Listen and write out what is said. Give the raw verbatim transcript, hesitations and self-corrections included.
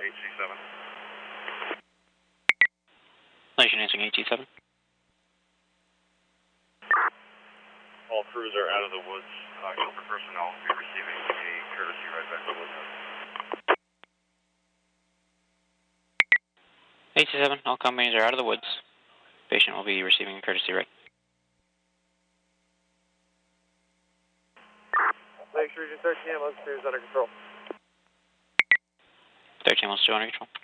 H C seven. Nation answering H C seven. All crews are out of the woods. Uh, Gilbert personnel will be receiving a courtesy ride back to Woodland. H C seven, all companies are out of the woods. Patient will be receiving a courtesy ride. Lake Region thirteen ambulance crews under control. thirteen ambulance two under control.